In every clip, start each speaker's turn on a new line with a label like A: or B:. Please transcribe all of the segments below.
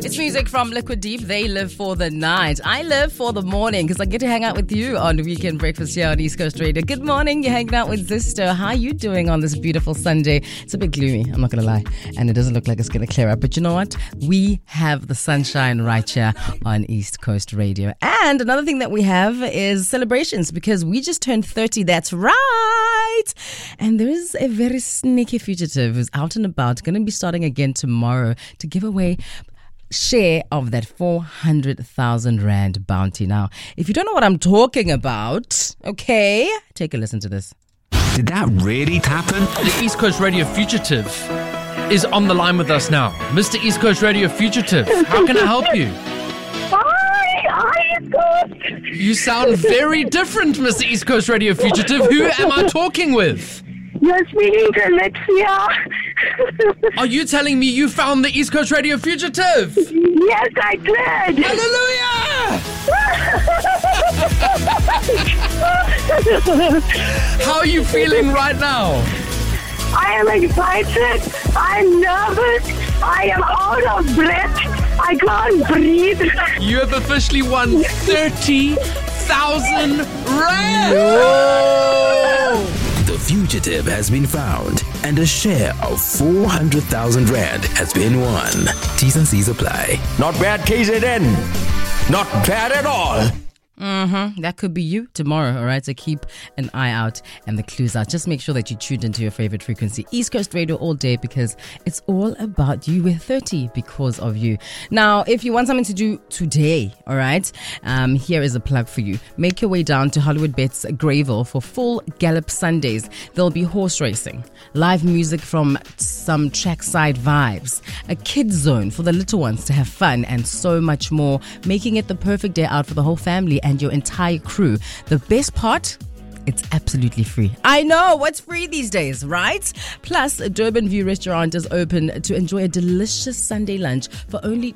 A: It's music from Liquid Deep. They live for the night. I live for the morning because I get to hang out with you on Weekend Breakfast here on East Coast Radio. Good morning. You're hanging out with Zisto. How are you doing on this beautiful Sunday? It's a bit gloomy, I'm not going to lie. And it doesn't look like it's going to clear up. But you know what? We have the sunshine right here on East Coast Radio. And another thing that we have is celebrations because we just turned 30. That's right. And there is a very sneaky fugitive who's out and about, going to be starting again tomorrow to give away share of that 400,000 Rand bounty. Now, if you don't know what I'm talking about, okay, take a listen to this.
B: Did that really happen?
C: The East Coast Radio Fugitive is on the line with us now. Mr. East Coast Radio Fugitive, how can I help you?
D: Hi, East Coast.
C: You sound very different, Mr. East Coast Radio Fugitive. Who am I talking with?
D: You're speaking to Alexia.
C: Are you telling me you found the East Coast Radio Fugitive?
D: Yes, I did.
C: Hallelujah! How are you feeling right now?
D: I am excited. I'm nervous. I am out of breath. I can't breathe.
C: You have officially won 30,000 Rand!
B: The fugitive has been found and a share of 400,000 Rand has been won. T's and C's apply.
E: Not bad, KZN. Not bad at all.
A: That could be you tomorrow, all right? So keep an eye out and the clues out. Just make sure that you tuned into your favorite frequency, East Coast Radio, all day because it's all about you. We're 30 because of you. Now, if you want something to do today, all right, here is a plug for you. Make your way down to Hollywood Bets Greyville for full Gallop Sundays. There'll be horse racing, live music from some trackside vibes, a kids zone for the little ones to have fun, and so much more, making it the perfect day out for the whole family and your entire crew. The best part? It's absolutely free. I know, what's free these days, right? Plus, Durban View Restaurant is open to enjoy a delicious Sunday lunch for only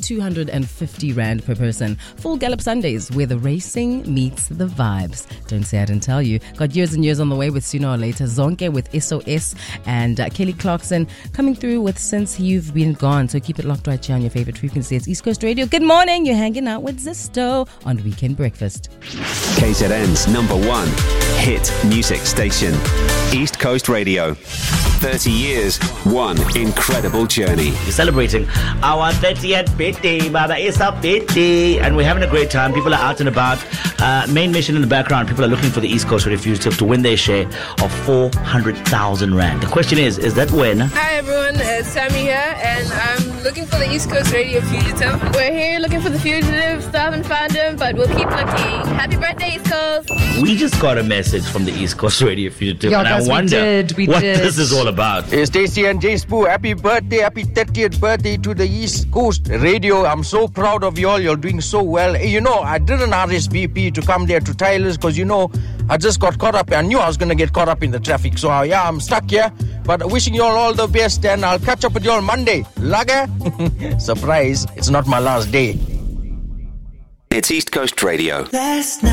A: 250 Rand per person. Full Gallop Sundays, where the racing meets the vibes. Don't say I didn't tell you. Got years and years on the way with Sooner or Later. Zonke with SOS and Kelly Clarkson coming through with Since You've Been Gone. So keep it locked right here on your favorite frequency. It's East Coast Radio. Good morning. You're hanging out with Zisto on Weekend Breakfast.
B: KZN's number one hit music station, East Coast Radio. 30 years, one incredible journey.
F: We're celebrating our 30th birthday, Baba. It's a birthday, and we're having a great time. People are out and about. Main mission in the background, people are looking for the East Coast Radio Fugitive to win their share of 400,000 Rand. The question is that when?
G: Hi everyone, it's Sammy here, and I'm looking for the East Coast Radio Fugitive. We're here looking for the fugitive, still haven't found him, but we'll keep looking. Happy birthday, East Coast!
F: We just got a message from the East Coast Radio Fugitive,
A: Yeah,
F: and I
A: guys,
F: wonder what this is all about.
E: Hey, Stacey and Jay Spoo, happy birthday, happy 30th birthday to the East Coast Radio. I'm so proud of you all. You're doing so well. Hey, you know, I didn't RSVP to come there to Tyler's because, you know, I just got caught up. I knew I was going to get caught up in the traffic. So, yeah, I'm stuck here. But wishing you all the best, and I'll catch up with you on Monday. Lager? Surprise, it's not my last day.
B: It's East Coast Radio.
H: Last night